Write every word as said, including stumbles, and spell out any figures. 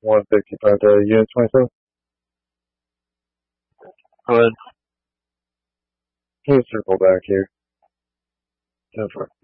one sixty-five to unit twenty-seven. Go ahead. Please circle back here. Go for it.